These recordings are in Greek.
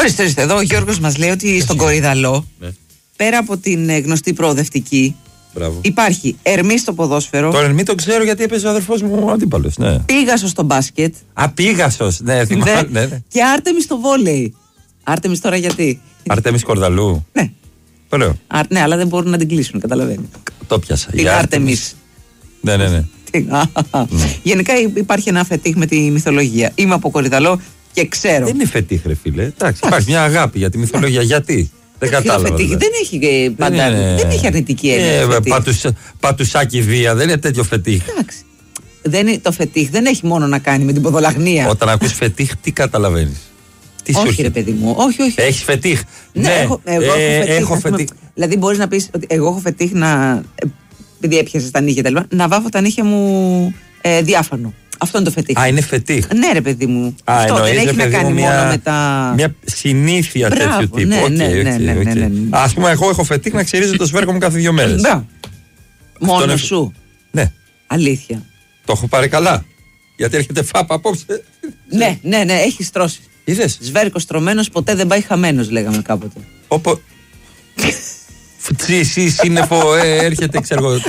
Ορίστε, εδώ ο Γιώργος μας λέει ότι στον Κορυδαλό, πέρα από την γνωστή προοδευτική, υπάρχει Ερμή στο ποδόσφαιρο. Το Ερμή το ξέρω γιατί έπαιζε ο αδερφός μου αντίπαλος. Ναι. Πίγασος στο μπάσκετ. Πίγασος, ναι, θυμάμαι. Ναι. Και Άρτεμις στο βόλεϊ. Άρτεμις τώρα γιατί? Άρτεμις Κορδαλού. Ναι. Ωραίο. Ναι, αλλά δεν μπορούν να την κλείσουν, καταλαβαίνει. Το πιάσα. Η Άρτεμις. Ναι. Γενικά υπάρχει ένα φετίχ με τη μυθολογία. Είμαι από Κορυδαλό και ξέρω. Δεν είναι φετίχ, ρε φίλε. Εντάξει, υπάρχει μια αγάπη για τη μυθολογία. Γιατί? Δεν κατάλαβα. Δεν έχει πάντα. Δεν έχει αρνητική έννοια. Πατουσάκι βία, δεν είναι τέτοιο φετίχ. Εντάξει. Το φετίχ δεν έχει μόνο να κάνει με την ποδολαγνία. Όταν ακούς φετίχ, τι καταλαβαίνεις? Όχι, ρε παιδί μου. Όχι. Έχεις φετίχ? Ναι, έχω φετίχ. Δηλαδή, μπορείς να πεις ότι εγώ έχω φετίχ επειδή έπιασε τα νύχια τελικά, να βάφω τα νύχια μου διάφανο. Αυτό είναι το φετίχ. Είναι φετίχ. Ναι, ρε παιδί μου. Αυτό δεν έχει να κάνει μόνο με τα. Μια συνήθεια τέτοιου τύπου. Ναι. Ας πούμε, εγώ έχω φετίχ να ξυρίζω το σβέρκο μου κάθε 2 μέρες. Μόνο σου? Ναι. Αλήθεια. Το έχω πάρει καλά. Γιατί έρχεται φάπα απόψε. Ναι, έχει τρώσει. Είδες? Σβέρκο στρωμένος ποτέ δεν πάει χαμένος, λέγαμε κάποτε. Σύννεφο, έρχεται, ξέρω εγώ.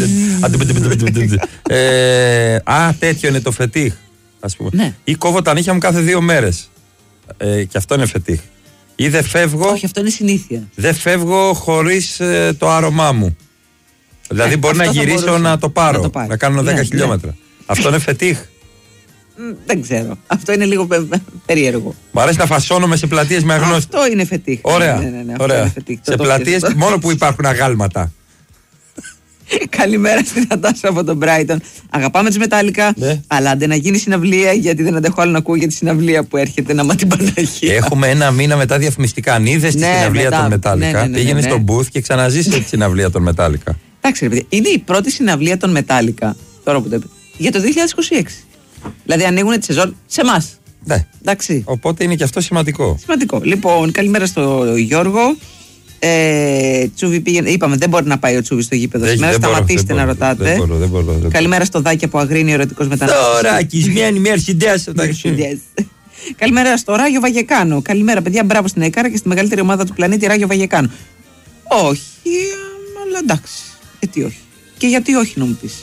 Τέτοιο είναι το φετίχ, ας πούμε. Ναι. Ή κόβω τα νύχια μου κάθε 2 μέρες. Και αυτό είναι φετίχ. Ή δεν φεύγω. Όχι, αυτό είναι συνήθεια. Δεν φεύγω χωρίς το άρωμά μου. Δηλαδή μπορεί να γυρίσω να το πάρω, να κάνω 10 χιλιόμετρα. Αυτό είναι φετίχ. Δεν ξέρω. Αυτό είναι λίγο περίεργο. Μ' αρέσει να φασώνομαι σε πλατείες με αγνώστους. Αυτό είναι φετίχ. Ωραία. Είναι φετίχ. Σε πλατείες μόνο που υπάρχουν αγάλματα. Καλημέρα στην Νατάσα από τον Brighton. Αγαπάμε τις Μετάλλικα, αλλά άντε να γίνει συναυλία, γιατί δεν αντέχω άλλο να ακούω για τη συναυλία που έρχεται να την Παναγία. Έχουμε 1 μήνα μετά διαφημιστικά. Αν είδες τη συναυλία των Μετάλλικα, πήγαινε στον booth και ξαναζήσε τη συναυλία των Μετάλλικα. Εντάξει, ρε παιδιά, είναι η πρώτη συναυλία των Μετάλλικα τώρα που το είπε, για το 2026. Δηλαδή ανοίγουν τη σεζόν σε εμάς. Ναι. Εντάξει. Οπότε είναι και αυτό σημαντικό. Λοιπόν, καλημέρα στο Γιώργο. Τσούβι πήγαινε. Είπαμε, δεν μπορεί να πάει ο Τσούβι στο γήπεδο σήμερα. Σταματήστε να ρωτάτε. Δεν μπορώ. Καλημέρα στο Δάκη από Αγρίνη, ερωτικός μετανάστης. Τώρα, κισμένη Mercedes. Καλημέρα στο Ράγιο Βαγεκάνο. Καλημέρα, παιδιά. Μπράβο στην ΕΚΑΡΑ και στη μεγαλύτερη ομάδα του πλανήτη, Ράγιο Βαγεκάνο. Όχι, αλλά εντάξει. Γιατί όχι? Και γιατί όχι, να μου πεις?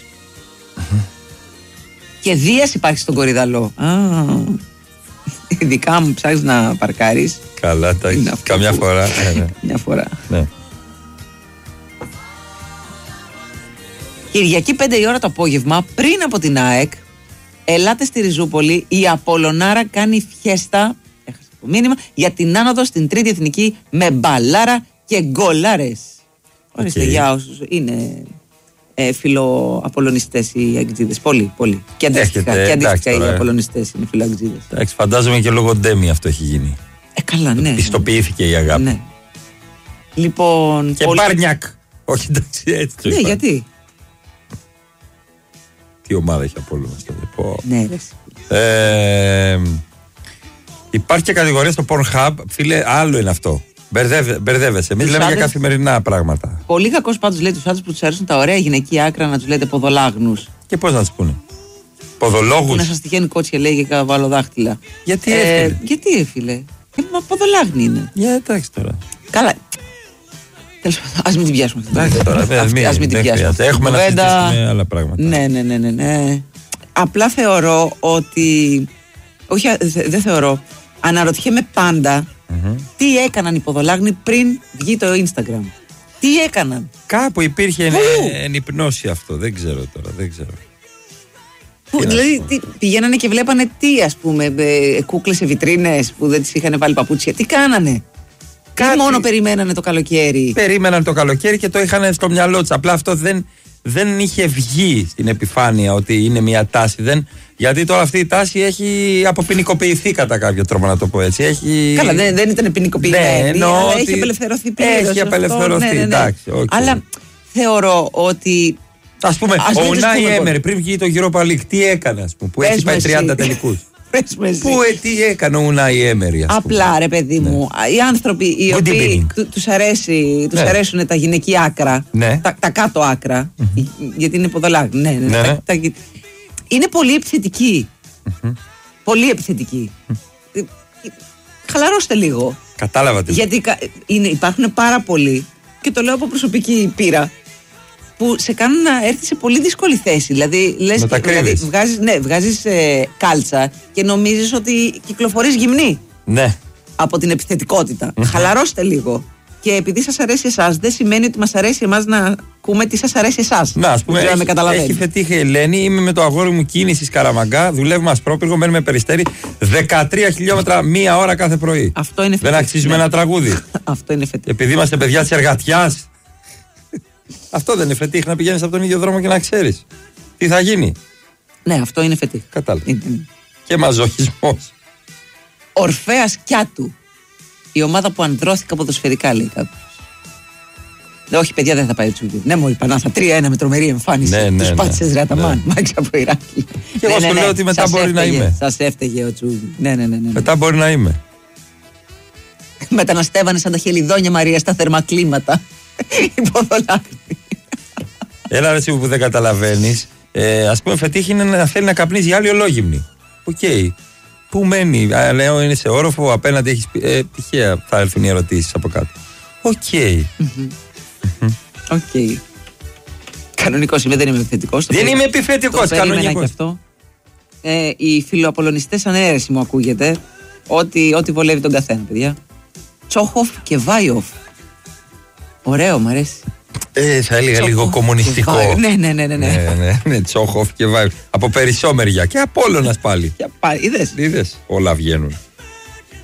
Και Δίας υπάρχει στον Κορυδαλό. Ειδικά μου ψάχνεις να παρκάρεις. Καλά, καμιά φορά. Μια φορά. Ναι. Κυριακή 5 η ώρα το απόγευμα, πριν από την ΑΕΚ, ελάτε στη Ριζούπολη. Η Απολλωνάρα κάνει φιέστα, έχασα το μήνυμα, για την άνοδο στην Τρίτη Εθνική με μπαλάρα και γκολάρες. Ορίστε, για όσους είναι φιλοαπολωνιστές οι αγκτζίδες. Πολύ. Και αντίστοιχα οι απολωνιστές είναι φιλοαγκτζίδες. Εντάξει, φαντάζομαι και λόγω Ντέμι αυτό έχει γίνει. Καλά, ναι. Πιστοποιήθηκε η αγάπη. Ναι. Λοιπόν. Και Μπάρνιακ. Όχι, εντάξει, έτσι το είπα. Γιατί? Τι ομάδα έχει Απόλλωνας τότε? Ναι, ρε. Υπάρχει και κατηγορία στο Pornhub. Φίλε, άλλο είναι αυτό. Μπερδεύεσαι. Εμείς λέμε για καθημερινά πράγματα. Πολύ κακός πάντως λέει τους άντρες που τους αρέσουν τα ωραία γυναικεία άκρα να τους λέτε ποδολάγνους. Και πώς να τους πούνε? Ποδολόγους. Να σας τυχαίνει κότσια, λέει, και καβαλοδάχτυλα. Γιατί φίλε? Μα ποδολάγνη είναι. Εντάξει τώρα. Καλά. Τέλος πάντων, ας μην την πιάσουμε. Ας μην την πιάσουμε. Έχουμε να συζητήσουμε άλλα πράγματα. Ναι. Απλά θεωρώ ότι. Όχι, δεν θεωρώ. Αναρωτιέμαι πάντα τι έκαναν οι ποδολάγνοι πριν βγει το Instagram. Τι έκαναν? Κάπου υπήρχε ενυπνώση αυτό. Δεν ξέρω τώρα. Δηλαδή πηγαίνανε και βλέπανε τι, ας πούμε, κούκλες σε βιτρίνες που δεν τις είχαν βάλει παπούτσια. Τι κάνανε? Κάτι... μόνο περιμένανε το καλοκαίρι. Περίμεναν το καλοκαίρι και το είχαν στο μυαλό τους. Απλά αυτό δεν είχε βγει στην επιφάνεια ότι είναι μια τάση. Γιατί τώρα αυτή η τάση έχει αποποινικοποιηθεί κατά κάποιο τρόπο, να το πω έτσι. Καλά, δεν ήταν ποινικοποιημένη, ναι, αλλά έχει απελευθερωθεί πλήρως. Έχει απελευθερωθεί, εντάξει. Okay. Αλλά θεωρώ ότι. Ας πούμε, ο Ουνάι Έμερι πριν βγει το Europa League, τι έκανε, ας πούμε, που έχει πάει 30 τελικούς? Τι έκανε ο Ουνάι Έμερι? Απλά, ρε παιδί μου, οι άνθρωποι οι οποίοι τους αρέσουν τα γυναικεία άκρα, τα κάτω άκρα, γιατί είναι ποδολάγνη. Ναι. Είναι πολύ επιθετικοί. Πολύ επιθετικοί. χαλαρώστε λίγο. Κατάλαβα τι. Γιατί υπάρχουν πάρα πολλοί, και το λέω από προσωπική πείρα, που σε κάνουν να έρθει σε πολύ δύσκολη θέση. Δηλαδή, λες, βγάζεις κάλτσα και νομίζεις ότι κυκλοφορείς γυμνή. Ναι. Από την επιθετικότητα. Χαλαρώστε λίγο. Και επειδή σας αρέσει εσάς, δεν σημαίνει ότι μας αρέσει εμάς να ακούμε τι σας αρέσει εσάς. Να, ας πούμε, έχει φετύχει η Ελένη. Είμαι με το αγόρι μου κίνηση Σκαραμαγκά. Δουλεύουμε ασπρόπυργο, μένουμε Περιστέρι. 13 χιλιόμετρα μία ώρα κάθε πρωί. Αυτό είναι δεν αξίζουμε ένα τραγούδι. Αυτό είναι φετύχει. Επειδή είμαστε παιδιά της εργατιάς. Αυτό δεν είναι φετύχει, να πηγαίνεις από τον ίδιο δρόμο και να ξέρεις τι θα γίνει. Ναι, αυτό είναι φετύχει. Κατάλαβα. Και μαζοχισμός. Ορφέας Κιάτου. Η ομάδα που ανδρώθηκα ποδοσφαιρικά, λέει κάποιος. Όχι, παιδιά, δεν θα πάει ο Τσούβι. Ναι, μου είπα, θα 3-1 με τρομερή εμφάνιση. Τους πάτησες ρε Αταμάν. Μάξα από Ηράκλειο. Και εγώ σου λέω ότι μετά μπορεί να είμαι. Σας έφταιγε ο Τσούβι. Ναι. Μετά μπορεί να είμαι. Μεταναστεύανε σαν τα χελιδόνια Μαρία στα θερμακλίματα. Οι ποδολάκροι. Έλα ρε εσύ που δεν καταλαβαίνεις. Ας πούμε, φετύχει είναι να θέλει να καπνίζει άλλη ολόγυμνη. Οκ. Πού μένει, λέω είναι σε όροφο, απέναντι έχεις. Τυχαία θα έρθουν οι ερωτήσεις από κάτω. Οκ. Οκ. Κανονικός είμαι, δεν είμαι επιθετικός. Δεν είμαι επιθετικός, κανονικός. Οι φιλοαπολωνιστές ανέρεση μου ακούγεται. Ό,τι βολεύει τον καθένα, παιδιά. Τσόχοφ και Βάιοφ. Ωραίο, μ' αρέσει. Θα έλεγα λίγο κομμουνιστικό. Ναι, Τσόχοφ και Βάιοφ. Από Περισσόμερια και Απόλλωνας πάλι. Είδες. Όλα βγαίνουν.